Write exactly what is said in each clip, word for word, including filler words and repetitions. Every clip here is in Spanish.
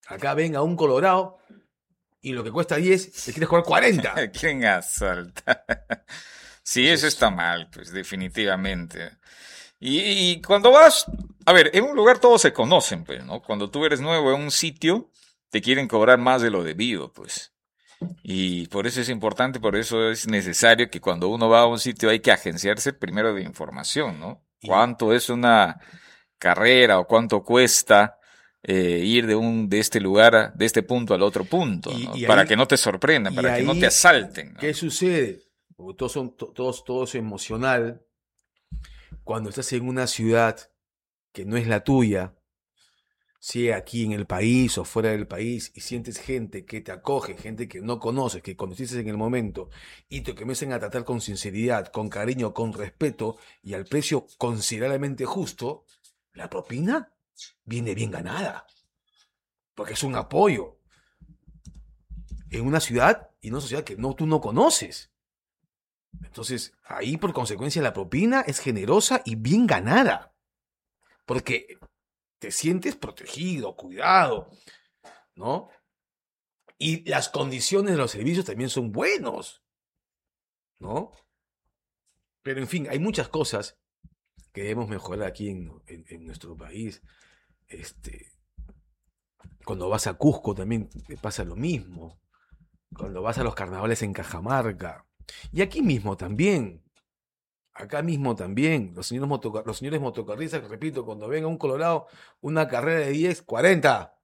Acá ven a un Colorado y lo que cuesta diez, le quieres cobrar cuarenta. ¿Quién asalta? Sí, eso está mal, pues definitivamente. Y, y cuando vas, a ver, en un lugar todos se conocen, pues, ¿no? Cuando tú eres nuevo en un sitio, te quieren cobrar más de lo debido, pues. Y por eso es importante, por eso es necesario que cuando uno va a un sitio hay que agenciarse primero de información, ¿no? ¿Cuánto es una carrera o cuánto cuesta eh, ir de un de este lugar, a, de este punto al otro punto, ¿no? Y, y para ahí, que no te sorprendan, para ahí, que no te asalten, ¿no? ¿Qué sucede? Porque todos son, todos, todo es emocional. Cuando estás en una ciudad que no es la tuya, sea aquí en el país o fuera del país, y sientes gente que te acoge, gente que no conoces, que conociste en el momento, y te comienzan a tratar con sinceridad, con cariño, con respeto, y al precio considerablemente justo, la propina viene bien ganada. Porque es un apoyo en una ciudad y en una sociedad que no, tú no conoces. Entonces, ahí por consecuencia la propina es generosa y bien ganada. Porque te sientes protegido, cuidado, ¿no? Y las condiciones de los servicios también son buenos, ¿no? Pero en fin, hay muchas cosas que debemos mejorar aquí en, en, en nuestro país. Este, cuando vas a Cusco también te pasa lo mismo. Cuando vas a los carnavales en Cajamarca. Y aquí mismo también. Acá mismo también, los señores, motocar los señores motocarristas, repito, cuando ven a un Colorado, una carrera de diez, cuarenta.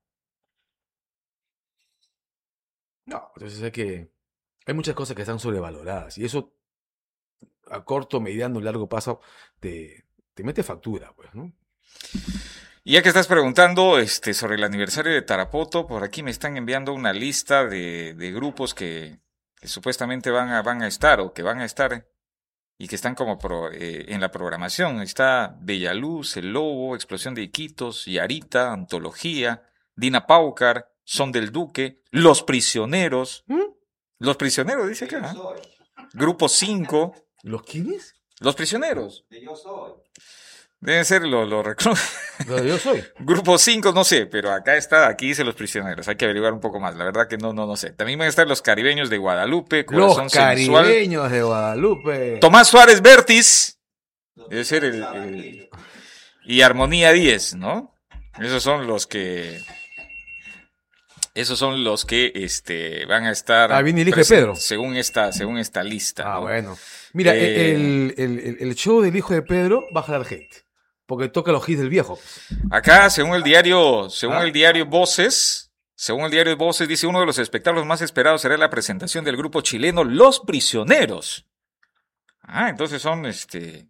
No, entonces hay que... Hay muchas cosas que están sobrevaloradas y eso a corto, mediano, largo plazo te, te mete factura, pues, ¿no? Y ya que estás preguntando este, sobre el aniversario de Tarapoto, por aquí me están enviando una lista de, de grupos que, que supuestamente van a, van a estar o que van a estar y que están como pro, eh, en la programación. Está Bellaluz, El Lobo, Explosión de Iquitos, Yarita, Antología, Dina Paucar, Son del Duque, Los Prisioneros. ¿Mm? Los Prisioneros, dice acá. Grupo cinco. ¿Los quiénes? Los Prisioneros. De Yo Soy. Deben ser los lo reclusos. Lo de Yo Soy. Grupo cinco, no sé, pero acá está, aquí dice Los Prisioneros. Hay que averiguar un poco más. La verdad que no, no, no sé. También van a estar los Caribeños de Guadalupe, Corazón Los Caribeños Sensual. de Guadalupe. Tomás Suárez Vértiz. Debe ser el, el... Y Armonía diez, ¿no? Esos son los que... Esos son los que este, van a estar... Ah, viene el hijo de Pedro. Según esta, según esta lista. Ah, ¿no? bueno. Mira, eh, el, el, el show del hijo de Pedro va a jalar gente. Porque toca los hits del viejo. Acá, según el diario, según ¿Ah? el diario Voces, según el diario Voces, dice uno de los espectáculos más esperados será la presentación del grupo chileno Los Prisioneros. Ah, entonces son este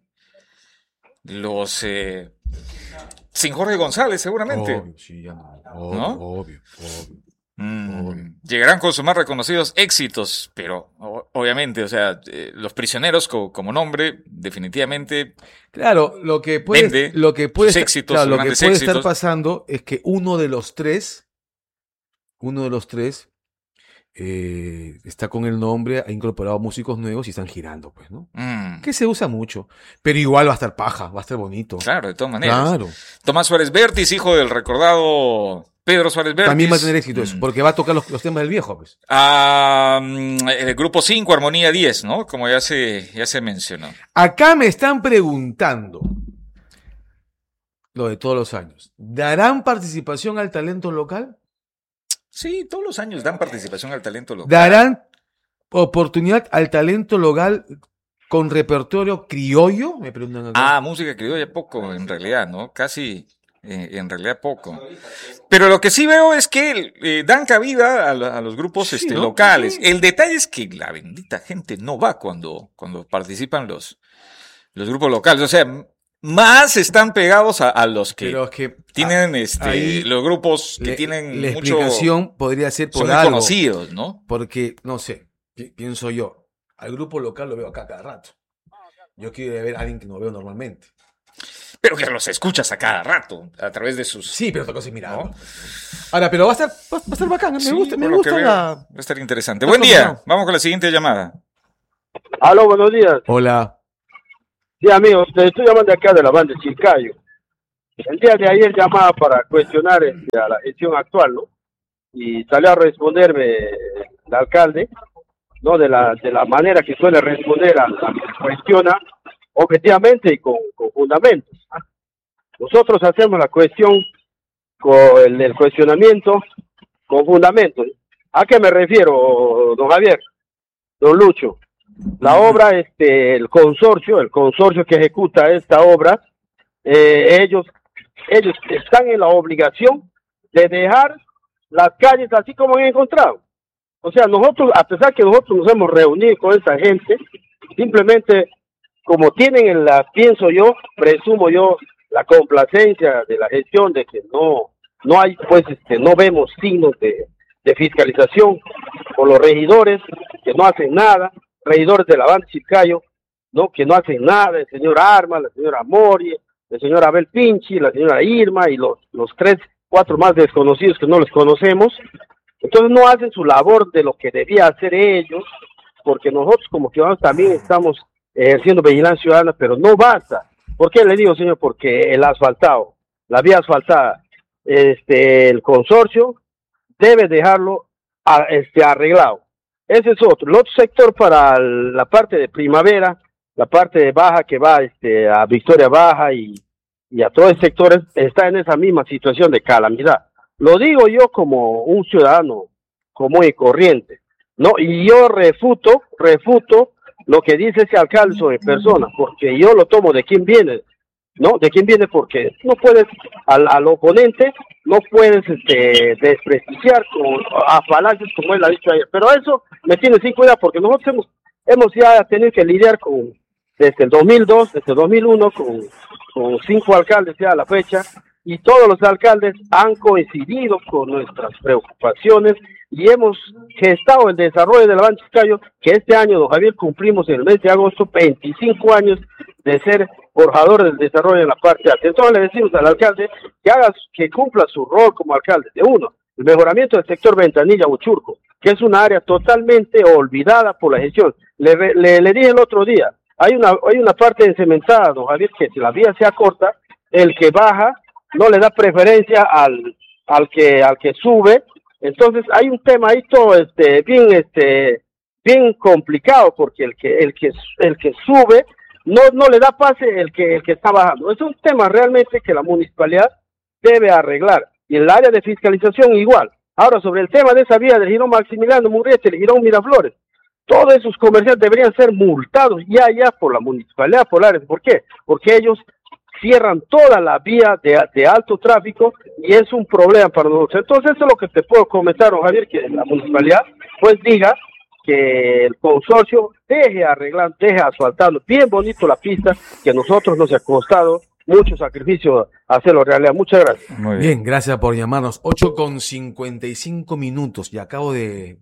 los eh, sin Jorge González, seguramente. Obvio, sí, ya no. Obvio, ¿no? obvio, obvio. Mm, llegarán con sus más reconocidos éxitos, pero o, obviamente, o sea, eh, Los Prisioneros co como nombre, definitivamente. Claro, lo que puede, vende lo que puede, sus estar, éxitos, claro, sus lo que puede estar pasando es que uno de los tres, uno de los tres, eh, está con el nombre, ha incorporado músicos nuevos y están girando, pues, ¿no? Mm. Que se usa mucho, pero igual va a estar paja, va a estar bonito. Claro, de todas maneras. Claro. Tomás Suárez Vértiz, hijo del recordado Pedro Suárez Vértiz. También va a tener éxito mm. eso, porque va a tocar los, los temas del viejo, pues. Ah, el grupo cinco, Armonía diez, ¿no? Como ya se, ya se mencionó. Acá me están preguntando lo de todos los años. ¿Darán participación al talento local? Sí, todos los años dan participación al talento local. ¿Darán oportunidad al talento local con repertorio criollo? Me preguntan acá. Ah, música criolla poco, en realidad, ¿no? Casi, eh, en realidad poco. Pero lo que sí veo es que eh, dan cabida a, a los grupos sí, este, ¿no? locales. Sí. El detalle es que la bendita gente no va cuando, cuando participan los, los grupos locales. O sea, más están pegados a, a los que, Pero es que tienen este, los grupos que le, tienen la mucho... La explicación podría ser por son algo. Muy conocidos, ¿no? Porque, no sé, pienso yo, al grupo local lo veo acá cada rato. Yo quiero ver a alguien que no veo normalmente. Pero que los escuchas a cada rato, a través de sus... Sí, pero otra cosa es mirar. ¿No? Ahora, pero va a estar, va, va a estar bacán, me sí, gusta, me gusta la... Va a estar interesante. Buen día, no. Vamos con la siguiente llamada. Aló, buenos días. Hola. Sí, amigos, te estoy llamando acá de la banda de Chilcayo. El día de ayer llamaba para cuestionar este, a la gestión actual, ¿no? y salió a responderme el alcalde, ¿no? De la, de la manera que suele responder a la que se cuestiona objetivamente y con, con fundamentos. Nosotros hacemos la cuestión con el, el cuestionamiento con fundamentos. ¿A qué me refiero, don Javier? Don Lucho, la obra, este, el consorcio, el consorcio que ejecuta esta obra, eh, ellos, ellos están en la obligación de dejar las calles así como han encontrado. O sea, nosotros, a pesar que nosotros nos hemos reunido con esa gente, simplemente como tienen en la, pienso yo, presumo yo, la complacencia de la gestión de que no, no hay, pues, este, no vemos signos de, de fiscalización por los regidores que no hacen nada, regidores de la banda Chilcayo, ¿no? Que no hacen nada, el señor Arma, la señora Mori, el señor Abel Pinchi, la señora Irma y los, los tres, cuatro más desconocidos que no los conocemos. Entonces no hacen su labor de lo que debía hacer ellos, porque nosotros como ciudadanos también estamos ejerciendo vigilancia ciudadana, pero no basta. ¿Por qué le digo, señor? Porque el asfaltado, la vía asfaltada, este, el consorcio debe dejarlo a, este, arreglado. Ese es otro. El otro sector para la parte de Primavera, la parte de Baja que va este, a Victoria Baja y, y a todo el sector está en esa misma situación de calamidad. Lo digo yo como un ciudadano común y corriente, ¿no? Y yo refuto, refuto lo que dice ese alcalde sobre personas, porque yo lo tomo de quién viene, ¿no? De quién viene, porque no puedes, al, al oponente, no puedes este, desprestigiar con, a falacias como él ha dicho ayer. Pero eso me tiene sin cuidado, porque nosotros hemos, hemos ya tenido que lidiar con, desde el dos mil dos, desde el dos mil uno, con, con cinco alcaldes ya a la fecha, y todos los alcaldes han coincidido con nuestras preocupaciones y hemos gestado el desarrollo de la Banda Chilcayo, que este año, don Javier, cumplimos en el mes de agosto veinticinco años de ser forjador del desarrollo en la parte alta. Entonces le decimos al alcalde que haga, que cumpla su rol como alcalde. De uno, el mejoramiento del sector Ventanilla Uchurco, que es una área totalmente olvidada por la gestión. Le, le, le dije el otro día, hay una, hay una parte encementada, don Javier, que si la vía sea corta, el que baja no le da preferencia al, al que, al que sube. Entonces hay un tema ahí todo este, bien, este, bien complicado, porque el que, el que, el que sube no, no le da pase el que, el que está bajando. Es un tema realmente que la municipalidad debe arreglar. Y en el área de fiscalización igual. Ahora, sobre el tema de esa vía del Girón Maximiliano Murriete, el Girón Miraflores, todos esos comerciantes deberían ser multados ya, ya por la municipalidad, por áreas. ¿Por qué? Porque ellos cierran toda la vía de, de alto tráfico y es un problema para nosotros. Entonces eso es lo que te puedo comentar, don Javier, que la municipalidad pues diga que el consorcio deje arreglando, deje asfaltando bien bonito la pista, que a nosotros nos ha costado mucho sacrificio hacerlo realidad. Muchas gracias. Muy bien. Bien, gracias por llamarnos. ocho con cincuenta y cinco minutos y acabo de,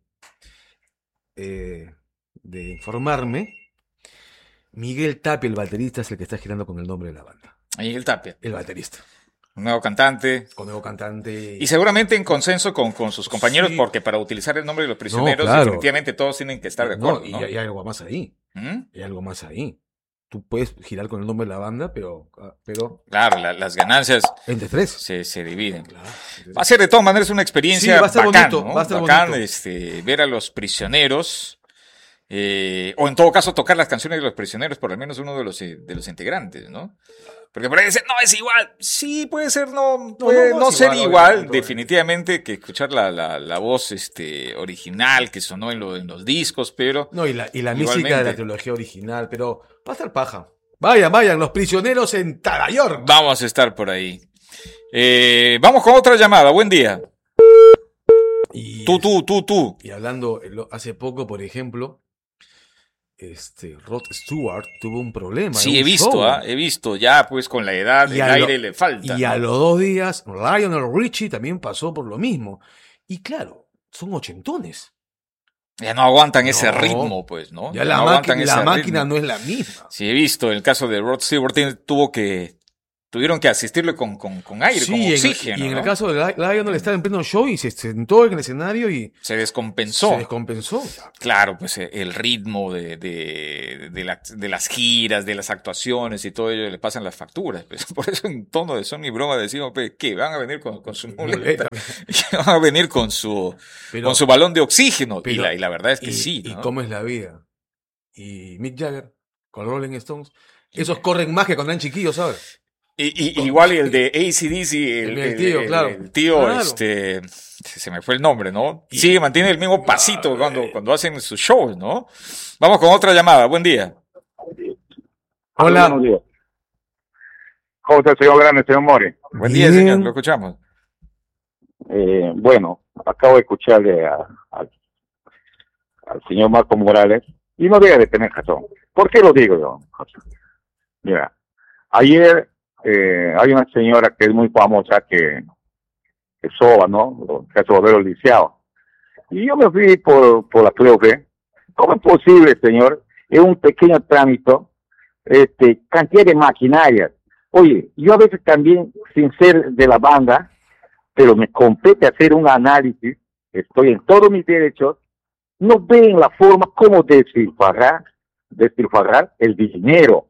eh, de informarme. Miguel Tapia, el baterista, es el que está girando con el nombre de la banda. Miguel Tapia. El baterista. Un nuevo cantante. Con nuevo cantante. Y seguramente en consenso con, con sus compañeros, sí. Porque para utilizar el nombre de los prisioneros, no, claro. Definitivamente todos tienen que estar de acuerdo. No, y ¿no? hay algo más ahí. ¿Mm? Hay algo más ahí. Tú puedes girar con el nombre de la banda, pero... pero claro, la, las ganancias... Entre tres. Se, se dividen. Claro, va a ser de todas maneras una experiencia sí, va a estar bacán, bonito, ¿no? Va a estar bacán, bonito. Este, ver a los prisioneros... Eh, o en todo caso tocar las canciones de los prisioneros, por lo menos uno de los, de los integrantes, ¿no? Porque por ahí dicen, no, es igual. Sí, puede ser, no, puede no, no, no, no ser igual, igual definitivamente, que escuchar la, la, la voz este, original que sonó en, lo, en los discos, pero... No, y la, y la música de la trilogía original, pero va a estar paja. Vayan, vayan, los prisioneros en Talayork. Vamos a estar por ahí. Eh, vamos con otra llamada, buen día. Y tú, tú, tú, tú. Y hablando, hace poco, por ejemplo... Este, Rod Stewart tuvo un problema. Sí, he visto, ¿eh? he visto, ya pues con la edad, y el aire lo, le falta. Y ¿no? a los dos días, Lionel Richie también pasó por lo mismo. Y claro, son ochentones. Ya no aguantan no, ese ritmo, pues, ¿no? Ya, ya la, no máquina, la máquina no es la misma. Sí, he visto, el caso de Rod Stewart tuvo que tuvieron que asistirle con, con, con aire, Sí, con y oxígeno. en, y en ¿no? el caso de Lionel estaba en pleno show y se sentó en el escenario y Se descompensó. se descompensó. Claro, pues eh, el ritmo de, de, de, la- de las giras, de las actuaciones y todo ello le pasan las facturas. Pues. Por eso en tono de son y broma decimos pues, que van a venir con, con su muleta, y van a venir con su, Pero- con su balón de oxígeno. y, pero- la, y la verdad es que y, sí. y ¿no? cómo es la vida. Y Mick Jagger con Rolling Stones, esos corren más que cuando eran chiquillos, ¿sabes? Y, y- igual y el de A C D C, el, El el- tío, el- claro. el tío, Claro. este, se me fue el nombre, ¿no? Sí, mantiene el mismo pasito cuando, cuando hacen sus shows, ¿no? Vamos con otra llamada, buen día. Hola. Buenos días. ¿Cómo está el señor Grande, señor Mori? Buen día, Bien. señor, lo escuchamos. Eh, bueno, acabo de escucharle a- a- al señor Marco Morales y no debe de tener razón. ¿Por qué lo digo yo? Mira, ayer eh, hay una señora que es muy famosa que, que soba, ¿no? Que hace volver al lisiado. Y yo me fui por, por la prueba. ¿Cómo es posible, señor? Es un pequeño trámite, este, cantidad de maquinarias. Oye, yo a veces también, sin ser de la banda, pero me compete hacer un análisis, estoy en todos mis derechos, no ven la forma como despilfarrar, despilfarrar el dinero.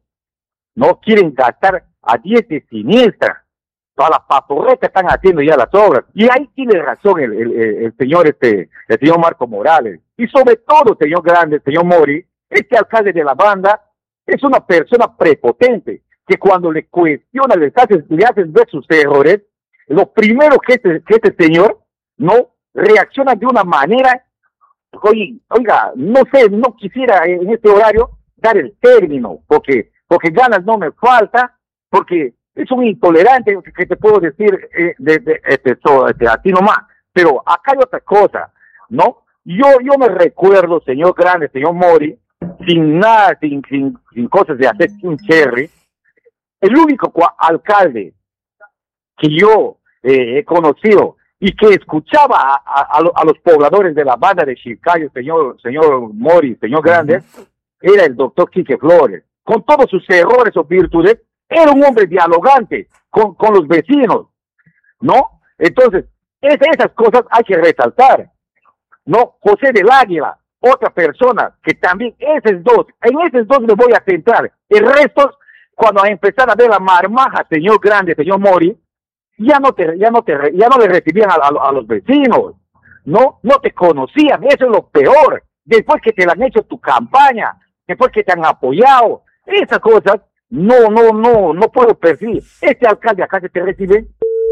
No quieren gastar a diez de siniestra. Todas las paporretas están haciendo ya las obras. Y ahí tiene razón el, el, el, el señor este, el señor Marco Morales. Y sobre todo, señor Grande, señor Mori, este alcalde de la banda es una persona prepotente, que cuando le cuestiona, le hacen, le hacen ver sus errores, lo primero que este, que este señor no reacciona de una manera, oye, oiga, no sé, no quisiera en este horario dar el término, porque, porque ganas no me falta, porque es un intolerante que, que te puedo decir eh, de, de, este, so, este, a ti nomás, pero acá hay otra cosa, ¿no? Yo, yo me recuerdo, señor Grande, señor Mori, sin nada, sin, sin, sin cosas de hacer un cherry, el único cua- alcalde que yo eh, he conocido y que escuchaba a, a, a, lo- a los pobladores de la banda de Chilcayo, señor, señor Mori, señor Grande, uh-huh. era el doctor Quique Flores. Con todos sus errores o virtudes, era un hombre dialogante con, con los vecinos, ¿no? Entonces, es, esas cosas hay que resaltar, ¿no? José del Águila, otra persona que también, esos dos, en esos dos me voy a centrar. El resto, cuando empezar a ver la marmaja, señor Grande, señor Mori, ya no te, ya no te, ya no le recibían a, a, a los vecinos, no, no te conocían, eso es lo peor. Después que te la han hecho tu campaña, después que te han apoyado, esas cosas, no, no, no, no puedo percibir. Este alcalde acá se te recibe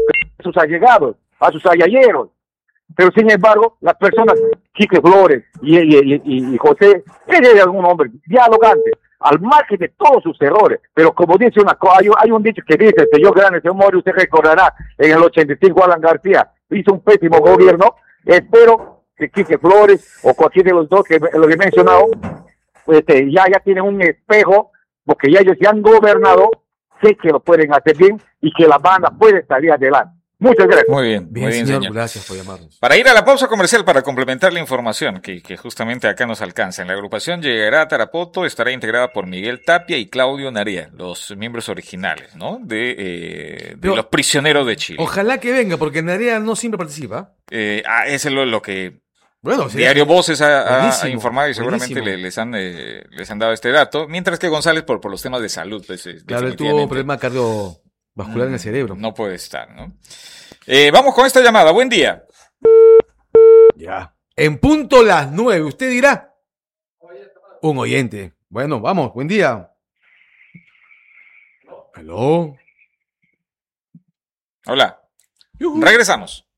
a sus allegados, a sus ayayeros, pero sin embargo, las personas, Quique Flores y, y, y, y José, él era un hombre dialogante, al margen de todos sus errores, pero como dice una cosa, hay, hay un dicho que dice, señor Grande, señor Mori, usted recordará, en el ochenta y cinco Alan García hizo un pésimo gobierno, espero que Quique Flores o cualquiera de los dos que lo que he mencionado, pues, este, ya, ya tienen un espejo, porque ya ellos ya han gobernado, sé que lo pueden hacer bien y que la banda puede salir adelante. Muchas gracias. Muy bien, Bien, muy bien, señor, señor. gracias por llamarnos. Para ir a la pausa comercial, para complementar la información que, que justamente acá nos alcanza. En la agrupación llegará a Tarapoto, estará integrada por Miguel Tapia y Claudio Narea, los miembros originales, ¿no? De, eh, de Pero, los prisioneros de Chile. Ojalá que venga, porque Narea no siempre participa. Eh, ah, ese es lo, lo que Bueno, Diario Voces ha, ha- ha buenísimo, informado y seguramente buenísimo. le- les, han, eh, les han dado este dato. Mientras que González, por, por los temas de salud, pues, eh, Claro, él tuvo definitivamente, un problema cardiovascular en el cerebro. no puede estar, ¿no? Eh, vamos con esta llamada. Buen día. Ya. En punto las nueve, usted dirá. Un oyente. Bueno, vamos, buen día. Aló. Hola. Yujú. Regresamos.